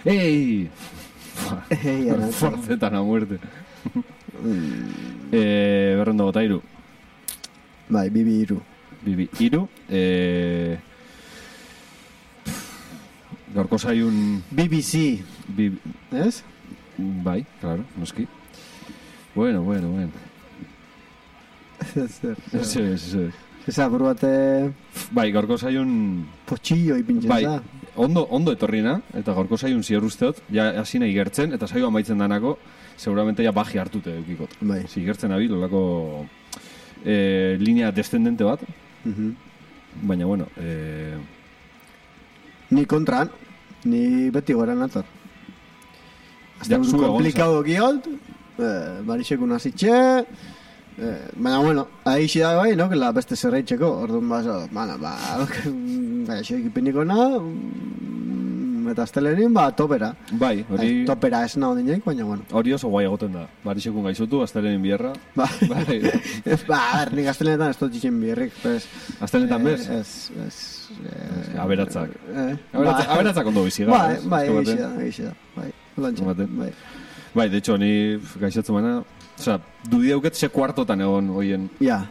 ¡Ey! Forcetan a muerte. Berrendo gota iru. Bai, bibi iru. Bibi iru. Gaurko zaiun... BBC. ¿Ez? Bai, claro, noski. Bueno. Zer. Esa, buru bate... Bai, gaurko zaiun... Potxillo ipintzen bai, da. Ondo etorrina, eta gaurko zaiun zior usteot, ja hasi nahi gertzen, eta zaio amaitzen danako, seguramente ja baji hartute eukikot. Bai. Gertzen abil, olako linea descendente bat, baina bueno... Ni kontran, ni beti gora nator. Azte buru komplikado giot, barixekun azitxe, baina bueno, ahixi da bai, no? Que la beste zerreitzeko, orduan baso, ekipeniko na, eta aztelenin, topera. Bai, hori... Topera ez naho dinek, baina bueno. Hori oso guai egoten da, barixekun gaizutu, aztelenin bierra. Bai. Nik aztelenetan ez dut ditxen bierrik, pues... Aztelenetan bez? Ez... Aberatzak. Aberatzak ondo biziga. Bai, egixi da. Bai, de hecho, ni gaixatzen baina... Osa, dudi dauket ze kuartotan egon oien. Ja.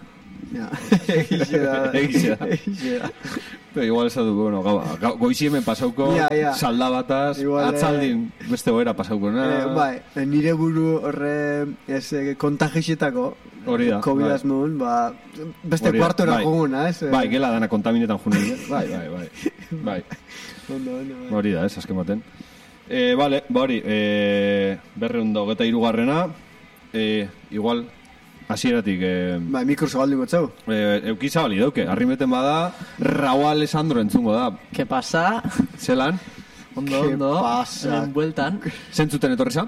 Egixi da. Pero igual ez du, bueno, goizi hemen pasauko saldabataz, atzaldin beste goera pasauko. Bai, nire buru horre kontagizetako COVID-az nuen, beste kuartora goguna, ez? Bai, gela dana kontaminetan junen. Bai. Hori da, ez, azken baten. Vale, hori, berreunda hogeta irugarrena, igual... Hasieratik... Bai, mikro zabaldu gotzau. Euki zabali dauke. Arrimeten bada, Raúl Alessandro entzungo da. ¿Qué pasa? Zelan? Ondo. Hemen bueltan. Zentzuten etorri za?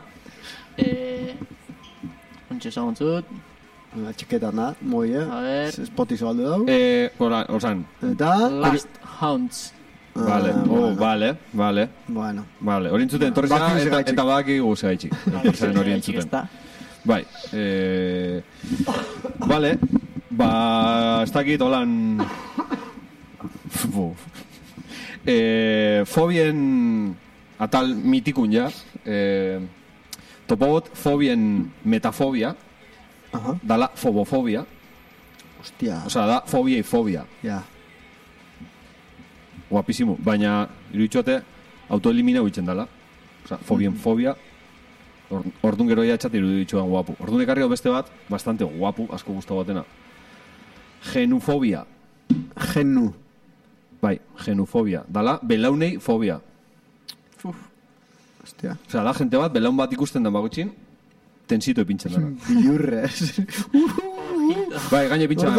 Ontxe zagontzut. Txeketan da, moi, A ver... Spoti zabaldu dau. Osan. Eta... Last Hounds. Vale. Bueno. Vale, hori entzuten etorri za, eta badaki guzea itxik. Etorri hori entzuten. Bai, vale, ez dakit holan fobien atal mitikun ja, topogot fobien metafobia, dala fobofobia. Hostia. Osa, da fobia y fobia. Ja. Guapísimo, baina iruditxoate autoelimina huitzen dala. Osa, fobien fobia. Ordun gero ja txat iruditxoan guapu. Ordun ekarri beste bat, bastante guapu, asko guztu batena. Genufobia. Genu. Bai, genufobia. Dala, belaunei fobia. Hostia. Osea, da gente bat, belaun bat ikusten den bagutxin, tensito epintzen dara. Bilurrez. Bai, gaine epintzen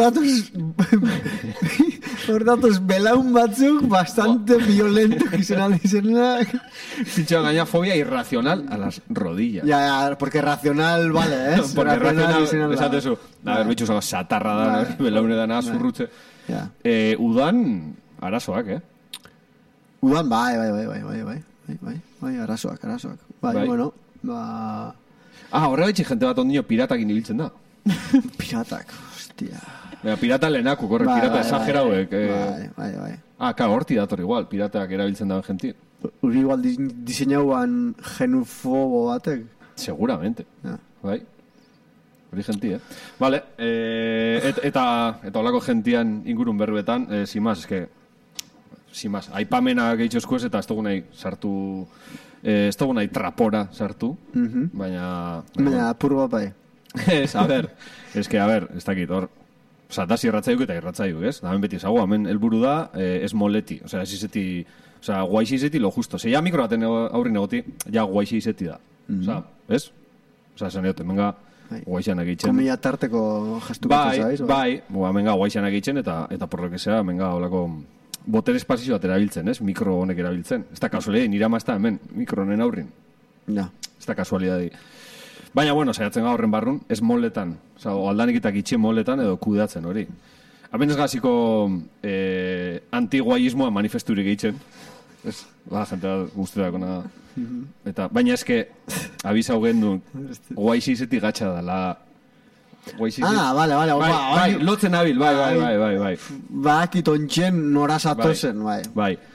Hor datos belaun batzuk bastante violentos izan aldizenak. Pincha gaina fobia irracional a las rodillas. Ya, porque racional, vale, ¿eh? Porque racional, esate eso. A ver, bitxu, satarra da, belaune dana, zurrutze. Udan, arazoak, Udan, bai, arazoak. Bai, bueno, horregaitxe jente bat ondino piratakin ibiltzen da. Piratak, hostia. Pirata lehenaku, korre, pirata esagerauek. Bai. Horti dator igual, piratak erabiltzen da genti. Uri igual diseinauan genufobo batek. Seguramente. Bai. Hori genti, Vale, eta holako gentian ingurun berbetan, sin más, aipamena gehitxoskuez eta ez dugu nahi sartu, ez dugu nahi trapora sartu, baina... Baina, purba bai. A ver, ez dakit, hor, oza, da zirratzaiuk eta irratzaiuk, ez? Da, hemen beti ezagu, hemen helburu da, ez moleti, oza, ez izeti, oza, guaixi izeti lo justo. Ze ja mikro baten aurrin egoti, ja guaixi izeti da. Oza, ez? Oza, esan egote, menga guaixan egitzen. Komila tarteko gestu batzu zaiz? Bai, menga guaixan egitzen eta por lo que sea, menga holako botere espazio bat erabiltzen, ez? Mikro honek erabiltzen. Ez da kasualidade, nire ama ez da hemen, mikro honen aurrin. Ja. Ez da kasualidade. Baina, bueno, saiatzen horren barrun, ez moletan, o aldanik eta gitxien moletan edo kudeatzen hori. Abenez gaziko antiguaismoa manifesturik egiten, ez? Gente bat guztetako nada. Baina eske, abizau gendu, guaixi izetik gatsa dala. Vale. Bai, lotzen abil, bai. Ba, akitontxen nora zatozen, bai. Bai.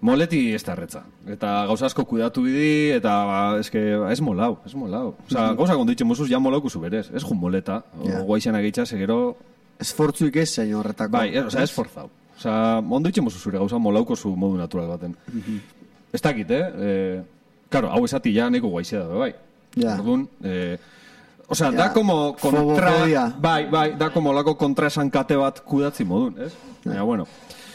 Moleti ez da erretza. Eta gauza asko kudatu bidi, eta ez molau. Osa, gauza kondoitzen mozuz, ja molauku zuberez. Ez jun moleta, guaixena gehitzaz, egero... Esfortzuik ez, zaino horretako. Bai, osa, esforzau. Osa, ondoitzen mozuz zure gauza molauko zu modu natural baten. Ez dakit, Claro, hau esati ja neko guaixea da, bai. Orduan, osa, da como kontra... Bai, da como lako kontraesankate bat kudatzi modun, ez? Baina, bueno...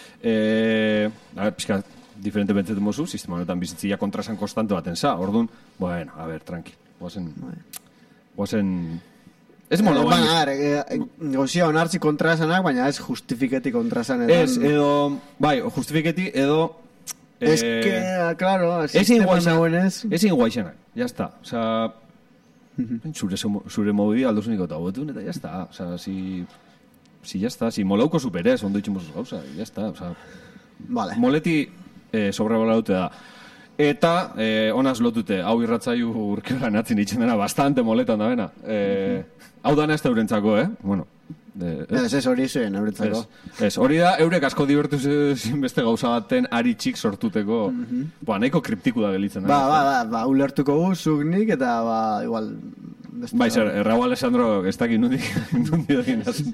a ver, pixka, diferente bentzeten mozu, sistema honetan bizitzia kontraesan konstante baten za, orduan, bueno, a ver, tranqui. Guazen... Ez mola guan. Baina, gozia onartzi kontraesanak, baina ez justifiketik kontraesanetan. Ez, edo, bai, justifiketik, edo... Es que, claro, sistema nagoenez... Ez inguaixenak, ya está. O sea, zure modu aldo zuniko eta hobetun, eta ya está. O sea, si ya está, si molauko superez, ondo itximos gauza, ya está. O sea, vale. Moleti sobrevaloratu da. Eta, honaz lotute, hau irratzaiu urkeoran atzin itxen dena, bastante moletan da bena. Hau dana ez da eurentzako, Bueno, ez hori zuen eurentzako. Ez, hori da, eurek asko divertu zin beste gauza baten ari txik sortuteko, nahiko kriptiku da gelitzen. Ba, ulertuko gu, zuk nik, eta igual... Bai, zer, Raúl Alessandro, ez dakit nundi dogin azun.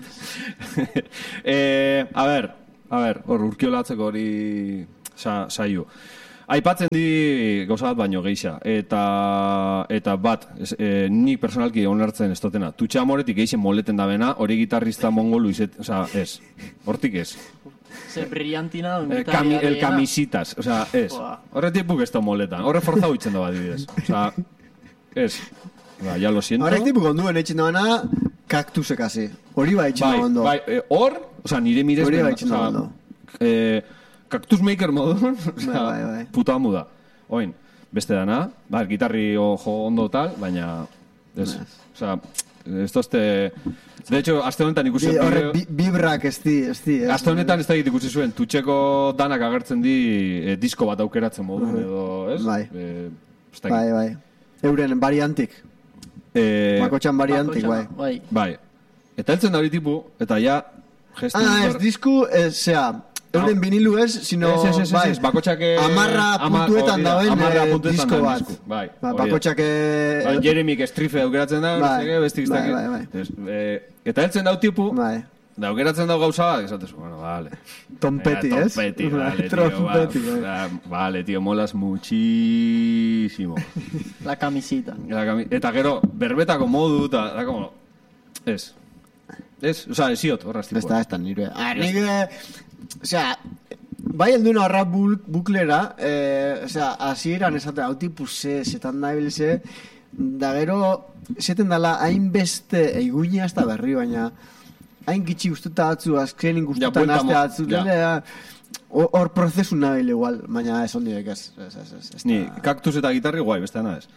A ver, hor urkiolatzeko hori saio. Aipatzen di gauza bat baino geixa, eta bat, ni personalki onartzen ez dutena. Tutxe amoretik geixen moleten da bena, hori gitarrista mongolu izet, oza, ez, hortik ez. Ze brillantina, el camisitas, oza, ez. Horretik buk ez da moletan, horre forzau itzen da bat didez, oza, ez. Ba, ya lo siento. Horrek tipu konduen etxin da bena, kaktusek hasi. Hori ba etxin da ondo. Bai, hor, oza, nire mirez... Hori ba etxin da ondo. Cactus Maker modun, bai. puta amu da. Oin, beste dana, gitarri jo ondo tal, baina... Oza, ez tozte... De hecho, azte honetan ikusi... Horre, bibrak ez di. Azte honetan ez da ikusi zuen, tutxeko danak agertzen di disko bat aukeratzen modun, edo, ez? Bai. Euren variantik. Makotxan variantik, bai. Bai. Eta heltzen da hori tipu, eta ja... ez disku, zera... Euren vinilu ez, sino... Ez, bakotxake... Amarra puntuetan dauen disko bat. Bai, bakotxake... Jeremik Strife aukeratzen da, bestik iztak. Eta heltzen dau tipu, da aukeratzen dau gauza bat, esatezu, bueno, vale. Tompeti, ez? Tompeti, vale, tío. Vale, tío, molas muchísimo. La camisita. Eta gero, berbetako modu, eta da como... Ez, oza, esiot, horraz tipu. Ez da, nire... Nire... Osea, bai elduna horra buklera, osea, hasieran esaten, hau tipuz zetan nabilze, da gero, zeten dala, hainbeste eigunia ez da berri, baina hain gitxi guztuta atzu, azkenin guztuta nazte atzu, hor prozesu nabil igual, baina ez ondirek ez. Ni, kaktus eta gitarri guai, beste dana ez.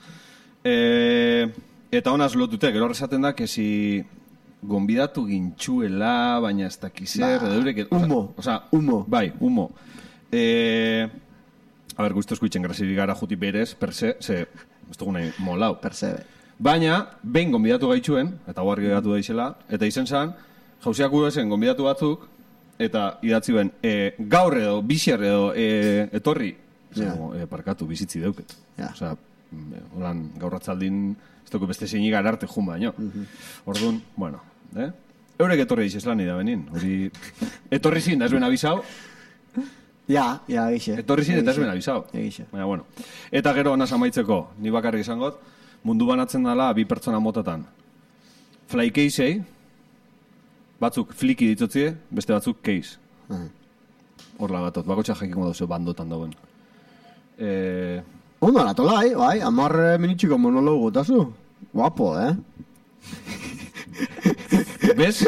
Eta honaz lotute, gero horrezaten da, que si... gonbidatu gintxuela, baina ez dakizer, humo. Bai, humo. A ber, guztu eskuitzen graziri gara juti berez, per se, ez dugu nahi molau. Per se, baina, behin gonbidatu gaitxuen, eta guarri gatu daizela, eta izen zan, jauziak zen gonbidatu batzuk, eta idatzi ben, gaur edo, bixer edo, etorri, parkatu, bizitzi deuket. Osea, holan gaurratzaldin, ez dugu beste zeinik arte jun baino. Orduan, bueno, eurek etorri dixez lan da benin. Etorri zin, da ez ben abizau. Ja, egixe. Etorri zin, eta ez ben abizau. Baina, bueno. Eta gero, honaz amaitzeko, ni bakarrik izangot, mundu banatzen dala bi pertsona motatan. Fly case-ei, batzuk fliki ditotzie, beste batzuk case. Horla gatot, bakotxa jakiko dauzio bandotan dauen. Ondo, anatolai, bai, 10 minutxiko monologo tazu. Guapo, ¿Ves?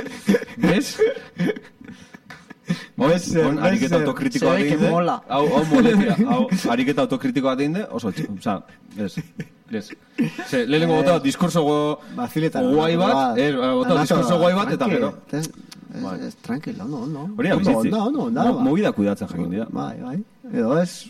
Ariketa autokritikoa deinde. Hau moletia. Ariketa autokritikoa deinde, oso, oza, ez. Lehenengo bota, diskurso guai bat, eta gero. Tranquilo, no. Hori da bizitzi. Movida kuidatzen jakin dira. Bai. Edo ez...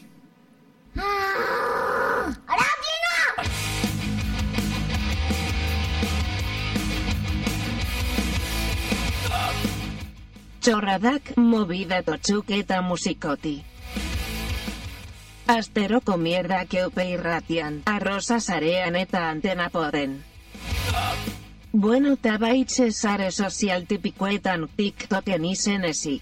Txorradak, movida totzuk eta musikoti. Asteroko mierda keupe irratian, arroza sarean eta antena poden. Bueno, tabaitxe sare sozial tipikoetan TikToken izen ezik.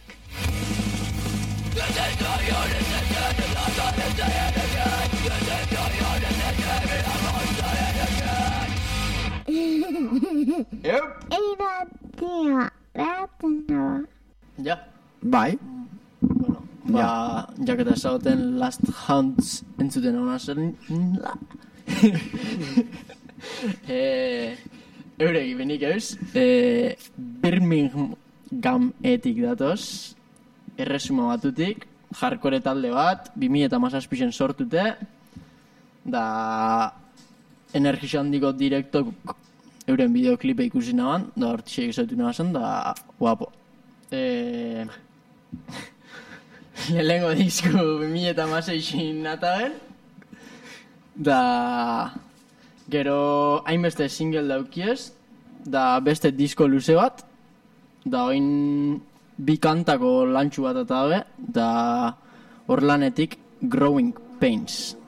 Ja. Bai. Bueno, jaketa esagoten Last Hunts entzuten hona zen. Euregi benik eus. Birmingham-etik datoz. Erresuma batutik. Hardcore talde bat. 2017 sortute. Da... Energisa handiko direktok euren bideoklipe ikusi naban. Da hortxe egizatu nabazen. Da... Guapo. Lehengo disko 2016 nataben. Da... Gero hainbeste single daukiez. Da beste disko luze bat. Da oin bi kantako lantxu bat eta dabe. Da hor lanetik Growing Pains.